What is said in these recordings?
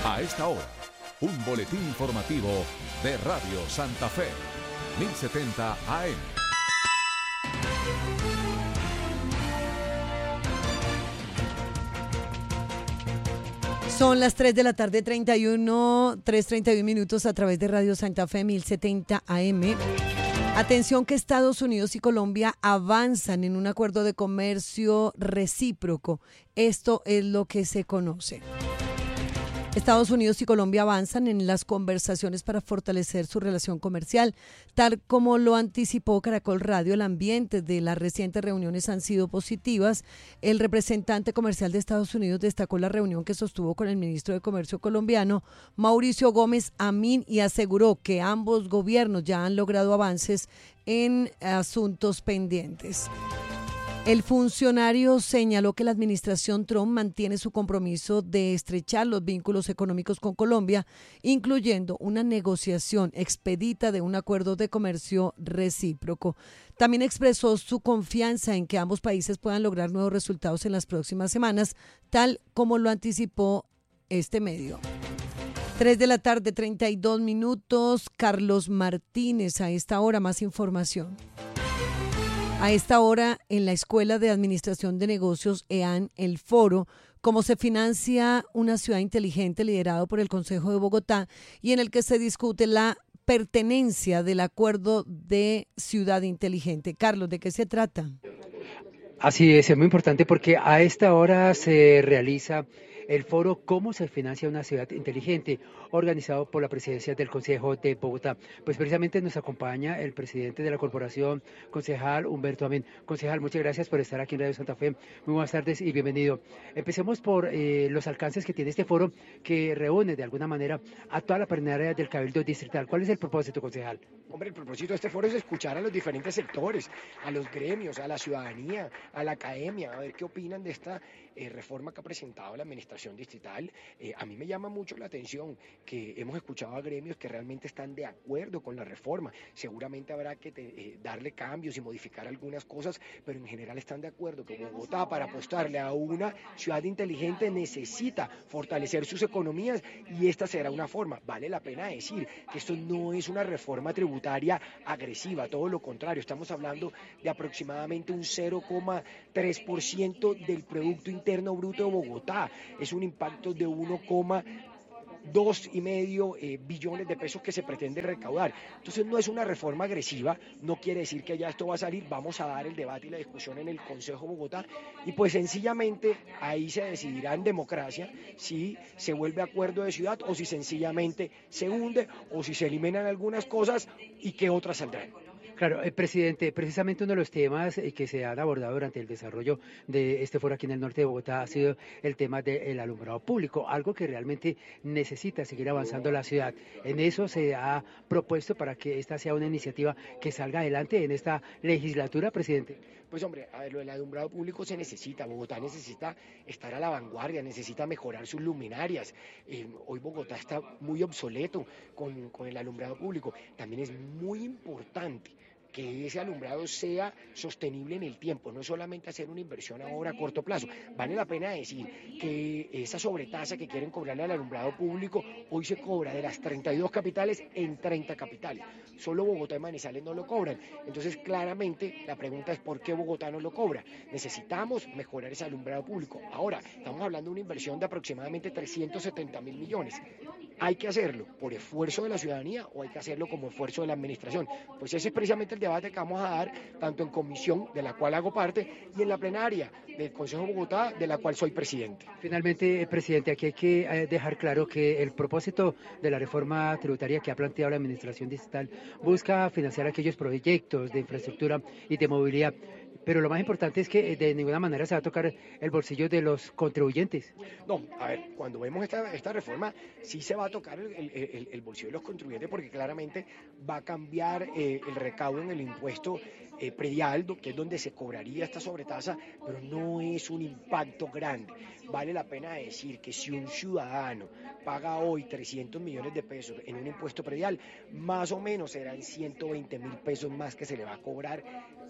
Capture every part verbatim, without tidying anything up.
A esta hora, un boletín informativo de Radio Santa Fe, mil setenta A M. Son las tres de la tarde, treinta y uno, tres treinta y uno minutos a través de Radio Santa Fe mil setenta A M. Atención que Estados Unidos y Colombia avanzan en un acuerdo de comercio recíproco. Esto es lo que se conoce. Estados Unidos y Colombia avanzan en las conversaciones para fortalecer su relación comercial, tal como lo anticipó Caracol Radio. El ambiente de las recientes reuniones han sido positivas. El representante comercial de Estados Unidos destacó la reunión que sostuvo con el ministro de Comercio colombiano, Mauricio Gómez Amín, y aseguró que ambos gobiernos ya han logrado avances en asuntos pendientes. El funcionario señaló que la administración Trump mantiene su compromiso de estrechar los vínculos económicos con Colombia, incluyendo una negociación expedita de un acuerdo de comercio recíproco. También expresó su confianza en que ambos países puedan lograr nuevos resultados en las próximas semanas, tal como lo anticipó este medio. Tres de la tarde, treinta y dos minutos. Carlos Martínez, a esta hora más información. A esta hora, en la Escuela de Administración de Negocios E A N, el foro, cómo se financia una ciudad inteligente, liderado por el Consejo de Bogotá, y en el que se discute la pertenencia del acuerdo de ciudad inteligente. Carlos, ¿de qué se trata? Así es, es muy importante porque a esta hora se realiza el foro Cómo se financia una ciudad inteligente, organizado por la presidencia del Consejo de Bogotá. Pues precisamente nos acompaña el presidente de la corporación, concejal Humberto Amín. Concejal, muchas gracias por estar aquí en Radio Santa Fe. Muy buenas tardes y bienvenido. Empecemos por eh, los alcances que tiene este foro, que reúne de alguna manera a toda la plenaria del Cabildo Distrital. ¿Cuál es el propósito, concejal? Hombre, el propósito de este foro es escuchar a los diferentes sectores, a los gremios, a la ciudadanía, a la academia, a ver qué opinan de esta eh, reforma que ha presentado la administración distrital. Eh, a mí me llama mucho la atención que hemos escuchado a gremios que realmente están de acuerdo con la reforma. Seguramente habrá que te, eh, darle cambios y modificar algunas cosas, pero en general están de acuerdo que Bogotá, para apostarle a una ciudad inteligente, necesita fortalecer sus economías, y esta será una forma. Vale la pena decir que esto no es una reforma tributaria agresiva, todo lo contrario, estamos hablando de aproximadamente un cero coma tres por ciento del Producto Interno Bruto de Bogotá. Es un impacto de uno coma dos y medio eh, billones de pesos que se pretende recaudar. Entonces no es una reforma agresiva, no quiere decir que ya esto va a salir. Vamos a dar el debate y la discusión en el Consejo de Bogotá, y pues sencillamente ahí se decidirá en democracia si se vuelve acuerdo de ciudad o si sencillamente se hunde, o si se eliminan algunas cosas y que otras saldrán. Claro, eh, presidente, precisamente uno de los temas eh, que se han abordado durante el desarrollo de este foro aquí en el norte de Bogotá ha sido el tema del alumbrado público, algo que realmente necesita seguir avanzando la ciudad. En eso se ha propuesto para que esta sea una iniciativa que salga adelante en esta legislatura, presidente. Pues hombre, a ver, lo del alumbrado público se necesita. Bogotá necesita estar a la vanguardia, necesita mejorar sus luminarias. Eh, hoy Bogotá está muy obsoleto con, con el alumbrado público. También es muy importante que ese alumbrado sea sostenible en el tiempo, no solamente hacer una inversión ahora a corto plazo. Vale la pena decir que esa sobretasa que quieren cobrarle al alumbrado público hoy se cobra de las treinta y dos capitales en treinta capitales. Solo Bogotá y Manizales no lo cobran. Entonces, claramente, la pregunta es ¿por qué Bogotá no lo cobra? Necesitamos mejorar ese alumbrado público. Ahora, estamos hablando de una inversión de aproximadamente trescientos setenta mil millones. ¿Hay que hacerlo por esfuerzo de la ciudadanía o hay que hacerlo como esfuerzo de la administración? Pues ese es precisamente el debate que vamos a dar, tanto en comisión, de la cual hago parte, y en la plenaria del Consejo de Bogotá, de la cual soy presidente. Finalmente, presidente, aquí hay que dejar claro que el propósito de la reforma tributaria que ha planteado la administración distrital busca financiar aquellos proyectos de infraestructura y de movilidad, pero lo más importante es que de ninguna manera se va a tocar el bolsillo de los contribuyentes. No, a ver, cuando vemos esta, esta reforma, sí se va a tocar el, el, el bolsillo de los contribuyentes, porque claramente va a cambiar eh, el recaudo en el impuesto eh, predial, que es donde se cobraría esta sobretasa, pero no es un impacto grande. Vale la pena decir que si un ciudadano paga hoy trescientos millones de pesos en un impuesto predial, más o menos serán ciento veinte mil pesos más que se le va a cobrar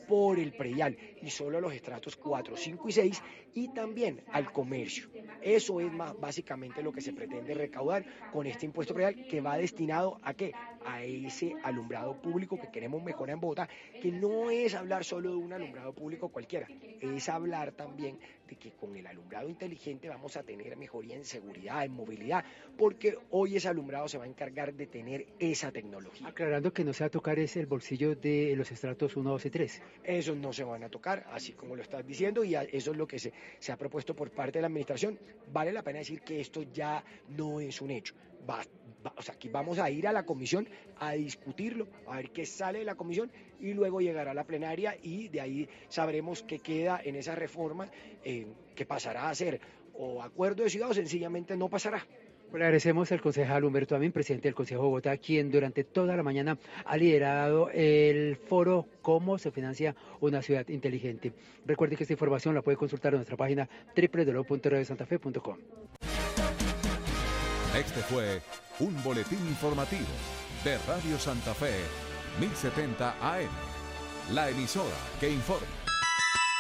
por el predial y solo a los estratos cuatro, cinco y seis y también al comercio. Eso es más básicamente lo que se pretende recaudar con este impuesto predial que va destinado a qué? A ese alumbrado público que queremos mejorar en Bogotá, que no es hablar solo de un alumbrado público cualquiera, es hablar también de que con el alumbrado inteligente vamos a tener mejoría en seguridad, en movilidad, porque hoy ese alumbrado se va a encargar de tener esa tecnología. Aclarando que no se va a tocar es el bolsillo de los estratos uno, dos y tres. Esos no se van a tocar, así como lo estás diciendo, y eso es lo que se, se ha propuesto por parte de la administración. Vale la pena decir que esto ya no es un hecho. Va, va, o sea, aquí vamos a ir a la comisión a discutirlo, a ver qué sale de la comisión y luego llegará a la plenaria y de ahí sabremos qué queda en esa reforma, eh, que pasará a ser o acuerdo de ciudad o sencillamente no pasará. Pues le agradecemos al concejal Humberto Amin, presidente del Consejo de Bogotá, quien durante toda la mañana ha liderado el foro Cómo se financia una ciudad inteligente. Recuerde que esta información la puede consultar en nuestra página doble u doble u doble u punto radio santa fe punto com. Este fue un boletín informativo de Radio Santa Fe, mil setenta A M, la emisora que informa.